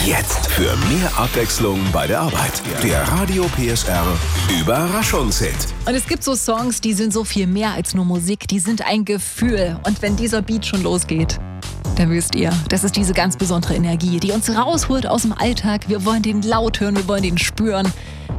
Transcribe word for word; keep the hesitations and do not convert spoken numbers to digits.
Jetzt für mehr Abwechslung bei der Arbeit. Der Radio P S R Überraschungshit. Und es gibt so Songs, die sind so viel mehr als nur Musik, die sind ein Gefühl. Und wenn dieser Beat schon losgeht, dann wisst ihr, das ist diese ganz besondere Energie, die uns rausholt aus dem Alltag. Wir wollen den laut hören, wir wollen den spüren.